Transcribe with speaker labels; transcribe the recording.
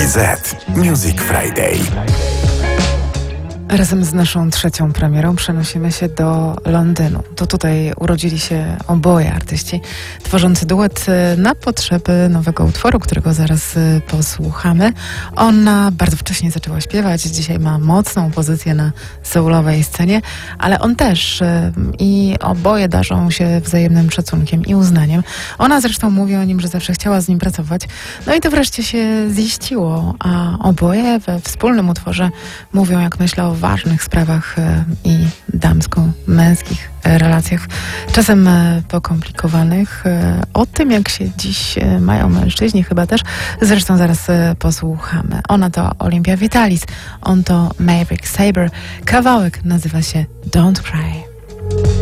Speaker 1: RMF Z Music Friday.
Speaker 2: Razem z naszą trzecią premierą przenosimy się do Londynu. To tutaj urodzili się oboje artyści tworzący duet na potrzeby nowego utworu, którego zaraz posłuchamy. Ona bardzo wcześnie zaczęła śpiewać, dzisiaj ma mocną pozycję na soulowej scenie, ale on też i oboje darzą się wzajemnym szacunkiem i uznaniem. Ona zresztą mówi o nim, że zawsze chciała z nim pracować. No i to wreszcie się ziściło, a oboje we wspólnym utworze mówią, jak myślę, o ważnych sprawach i damsko-męskich relacjach, czasem pokomplikowanych. O tym, jak się dziś mają mężczyźni, chyba też. Zresztą zaraz posłuchamy. Ona to Olympia Vitalis, on to Maverick Sabre. Kawałek nazywa się Don't Cry.